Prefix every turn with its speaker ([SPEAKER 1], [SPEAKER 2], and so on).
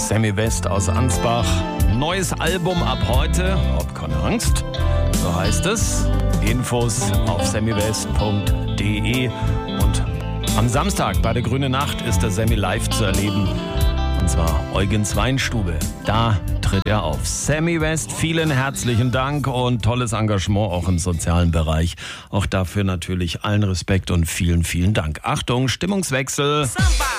[SPEAKER 1] Sammy West aus Ansbach. Neues Album ab heute. Hab keine Angst. So heißt es. Infos auf sammywest.de. Und am Samstag bei der Grüne Nacht ist der Sammy live zu erleben. Und zwar Eugens Weinstube. Da tritt er auf. Sammy West, vielen herzlichen Dank und tolles Engagement auch im sozialen Bereich. Auch dafür natürlich allen Respekt und vielen, vielen Dank. Achtung, Stimmungswechsel.